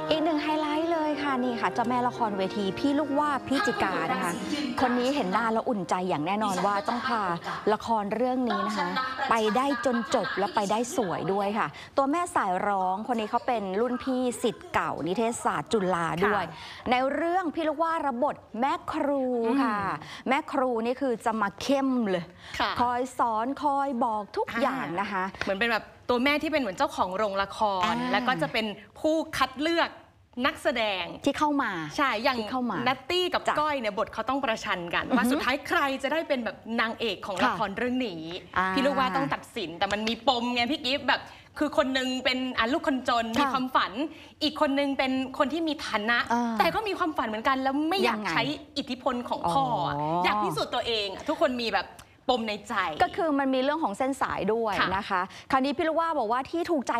อีกหนึ่งไฮไลท์เลยค่ะนี่ค่ะเจ้าแม่ละครเวทีพี่ลูกว่าพิจิกานะคะคนนี้เห็นหน้าแล้วอุ่นใจอย่างแน่นอนว่าต้องพาละครเรื่องนี้นะคะไปได้จนจบและไปได้สวยด้วยค่ะตัวแม่สายร้องคนนี้เขาเป็นรุ่นพี่ศิษย์เก่านิเทศศาสตร์จุฬาด้วยในเรื่องพี่ลูกว่ารับบทแม่ครูค่ะแม่ครูนี่คือจะมาเข้มเลยคอยสอนคอยบอกทุกอย่างนะคะเหมือนเป็นแบบตัวแม่ที่เป็นเหมือนเจ้าของโรงละครแล้วก็จะเป็นผู้คัดเลือกนักแสดงที่เข้ามาใช่อย่างนัตตี้กับก้อยเนี่ยบทเขาต้องประชันกันว่าสุดท้ายใครจะได้เป็นแบบนางเอกของละครเรื่องนี้พี่ลูกว่าต้องตัดสินแต่มันมีปมไงพี่กิฟต์แบบคือคนนึงเป็นลูกคนจนมีความฝันอีกคนนึงเป็นคนที่มีฐานะแต่ก็มีความฝันเหมือนกันแล้วไม่อยากใช้อิทธิพลของพ่ออยากพิสูจน์ตัวเองทุกคนมีแบบปมในใจก็คือมันมีเรื่องของเส้นสายด้วยนะคะคราวนี้พี่ลูกว่าบอกว่าที่ถูกใจ